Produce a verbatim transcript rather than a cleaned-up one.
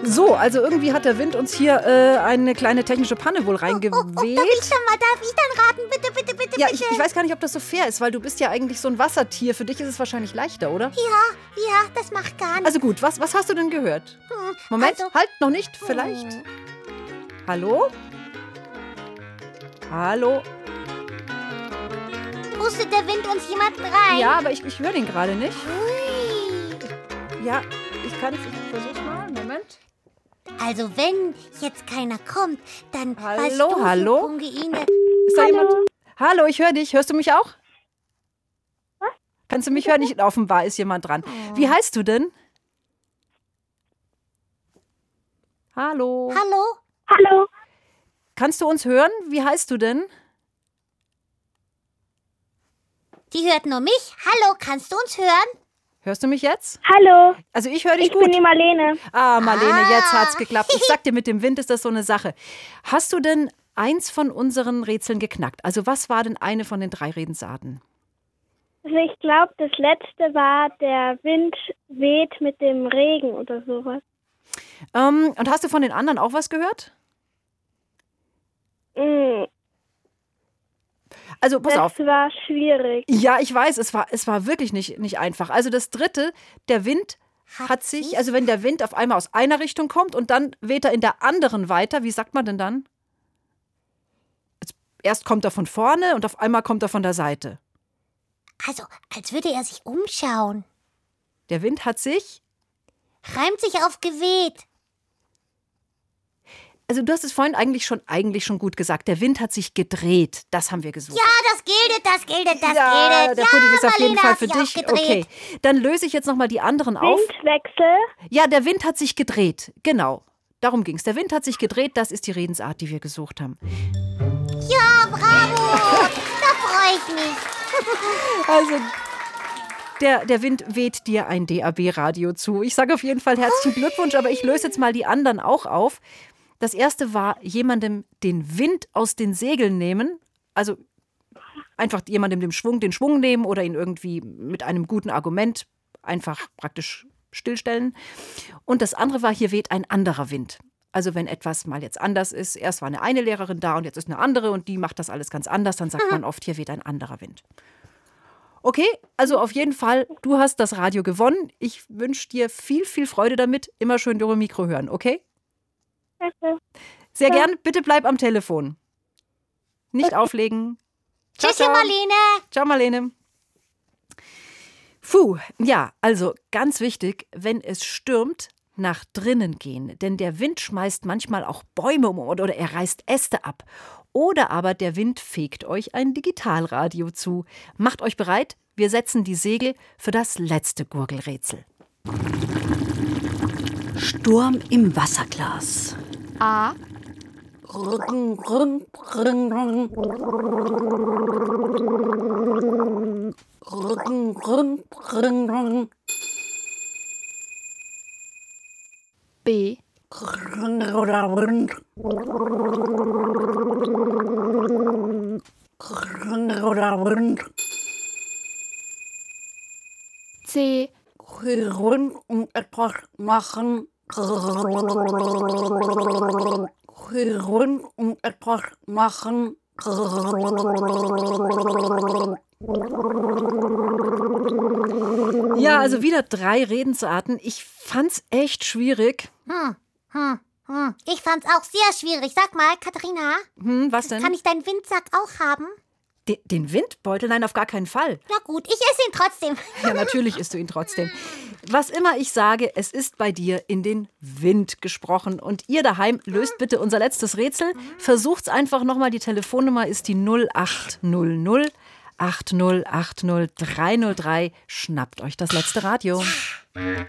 So, also irgendwie hat der Wind uns hier äh, eine kleine technische Panne wohl reingeweht. Oh, oh, oh, darf ich dann mal, darf ich dann raten? Bitte, bitte, bitte, ja, bitte. Ich, ich weiß gar nicht, ob das so fair ist, weil du bist ja eigentlich so ein Wassertier. Für dich ist es wahrscheinlich leichter, oder? Ja, ja, das macht gar nichts. Also gut, was, was hast du denn gehört? Hm, Moment, also, halt, noch nicht, vielleicht. Hm. Hallo? Hallo? Pustet der Wind uns jemanden rein? Ja, aber ich, ich höre den gerade nicht. Ui. Ja, ich kann es, ich versuch's mal. Moment. Also wenn jetzt keiner kommt, dann Hallo, weißt du, hallo? Pungeine. Ist da Hallo. jemand? Hallo, ich höre dich. Hörst du mich auch? Was? Kannst du mich hören? Ich, offenbar ist jemand dran. Oh. Wie heißt du denn? Hallo? Hallo? Hallo. Kannst du uns hören? Wie heißt du denn? Die hört nur mich. Hallo, kannst du uns hören? Hörst du mich jetzt? Hallo. Also ich höre dich Ich gut. bin die Marlene. Ah, Marlene, Ah. jetzt hat's geklappt. Ich sag dir, mit dem Wind ist das so eine Sache. Hast du denn eins von unseren Rätseln geknackt? Also was war denn eine von den drei Redensarten? Also ich glaube, das letzte war, der Wind weht mit dem Regen oder sowas. Ähm, und hast du von den anderen auch was gehört? Mm, Also pass das auf. war schwierig. Ja, ich weiß, es war, es war wirklich nicht, nicht einfach. Also das dritte, der Wind hat, Hat sich, sich- also wenn der Wind auf einmal aus einer Richtung kommt und dann weht er in der anderen weiter, wie sagt man denn dann? Jetzt, erst kommt er von vorne und auf einmal kommt er von der Seite. Also, als würde er sich umschauen. Der Wind hat sich, Reimt sich auf geweht. also du hast es vorhin eigentlich schon, eigentlich schon gut gesagt, der Wind hat sich gedreht. Das haben wir gesucht. Ja, das gilt, das gilt, das Ja, gilt. der ja, Pudding ist auf jeden Marlene Fall hat für sich dich. auch gedreht. Okay, dann löse ich jetzt nochmal die anderen auf. Windwechsel. Ja, der Wind hat sich gedreht. Genau. Darum ging es. Der Wind hat sich gedreht. Das ist die Redensart, die wir gesucht haben. Ja, bravo. Da freue ich mich. Also, der, der Wind weht dir ein D A B-Radio zu. Ich sage auf jeden Fall herzlichen Glückwunsch, aber ich löse jetzt mal die anderen auch auf. Das erste war, jemandem den Wind aus den Segeln nehmen. Also einfach jemandem den Schwung, den Schwung nehmen oder ihn irgendwie mit einem guten Argument einfach praktisch stillstellen. Und das andere war, hier weht ein anderer Wind. Also wenn etwas mal jetzt anders ist, erst war eine eine Lehrerin da und jetzt ist eine andere und die macht das alles ganz anders, dann sagt man oft, hier weht ein anderer Wind. Okay, also auf jeden Fall, du hast das Radio gewonnen. Ich wünsche dir viel, viel Freude damit. Immer schön Doro Mikro hören, okay? Okay. Sehr gern, bitte bleib am Telefon. Nicht auflegen. Ciao, Tschüssi, ciao. Marlene. Ciao, Marlene. Puh, ja, also ganz wichtig, wenn es stürmt, nach drinnen gehen. Denn der Wind schmeißt manchmal auch Bäume um oder er reißt Äste ab. Oder aber der Wind fegt euch ein Digitalradio zu. Macht euch bereit, wir setzen die Segel für das letzte Gurgelrätsel. Sturm im Wasserglas. A. B. C. Und etwas machen. Und etwas machen. Ja, also wieder drei Redensarten. Ich fand's echt schwierig. Hm, hm, hm. Ich fand's auch sehr schwierig. Sag mal, Katharina, Hm, was denn? kann ich deinen Windsack auch haben? Den, den Windbeutel? Nein, auf gar keinen Fall. Na gut, ich esse ihn trotzdem. Ja, natürlich isst du ihn trotzdem. Was immer ich sage, es ist bei dir in den Wind gesprochen. Und ihr daheim löst bitte unser letztes Rätsel. Versucht's einfach nochmal. Die Telefonnummer ist die null acht null null acht null acht null drei null drei. Schnappt euch das letzte Radio.